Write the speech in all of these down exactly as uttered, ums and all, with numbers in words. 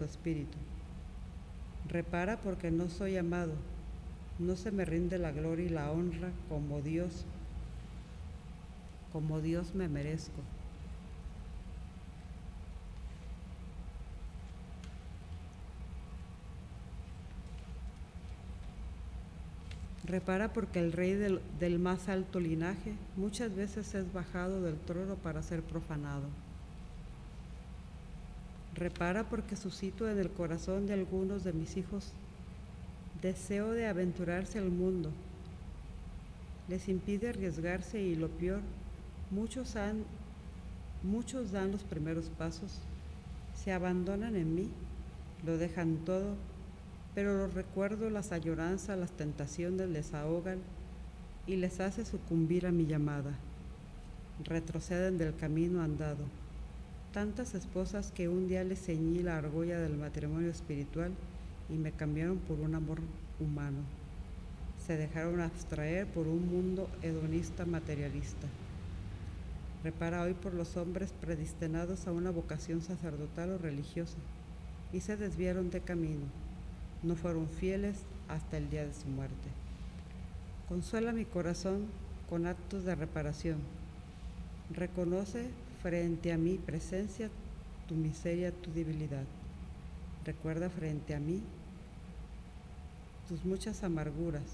su espíritu. Repara porque no soy amado, no se me rinde la gloria y la honra como Dios, como Dios me merezco. Repara porque el rey del, del más alto linaje muchas veces es bajado del trono para ser profanado. Repara porque suscito en el corazón de algunos de mis hijos deseo de aventurarse al mundo. Les impide arriesgarse y lo peor, muchos, han, muchos dan los primeros pasos, se abandonan en mí, lo dejan todo, pero los recuerdos, las añoranzas, las tentaciones les ahogan y les hace sucumbir a mi llamada. Retroceden del camino andado. Tantas esposas que un día les ceñí la argolla del matrimonio espiritual y me cambiaron por un amor humano. Se dejaron abstraer por un mundo hedonista materialista. Repara hoy por los hombres predestinados a una vocación sacerdotal o religiosa y se desviaron de camino. No fueron fieles hasta el día de su muerte. Consuela mi corazón con actos de reparación. Reconoce frente a mi presencia tu miseria, tu debilidad. Recuerda frente a mí tus muchas amarguras,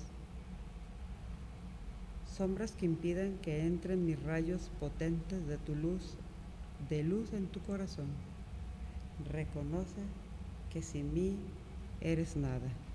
sombras que impiden que entren mis rayos potentes de tu luz, de luz en tu corazón. Reconoce que sin mí eres nada.